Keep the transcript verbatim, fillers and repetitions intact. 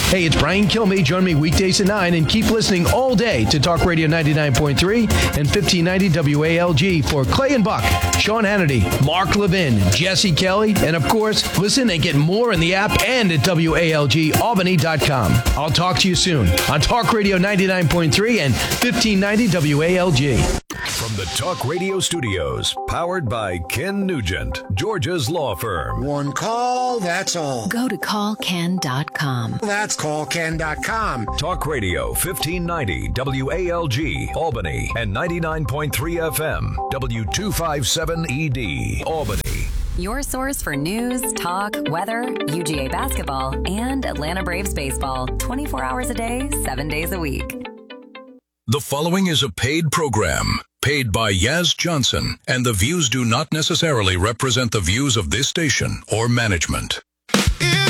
Hey, it's Brian Kilmeade. Join me weekdays at nine and keep listening all day to Talk Radio ninety-nine point three and fifteen ninety W A L G for Clay and Buck, Sean Hannity, Mark Levin, Jesse Kelly, and of course, listen and get more in the app and at W A L G Albany dot com. I'll talk to you soon on Talk Radio ninety-nine point three and fifteen ninety W A L G. From the Talk Radio studios, powered by Ken Nugent, Georgia's law firm. One call, that's all. Go to call ken dot com. That's call ken dot com. Talk Radio fifteen ninety W A L G, Albany, and ninety-nine point three F M, W two fifty-seven E D, Albany. Your source for news, talk, weather, U G A basketball, and Atlanta Braves baseball. twenty-four hours a day, seven days a week. The following is a paid program, paid by Yaz Johnson, and the views do not necessarily represent the views of this station or management.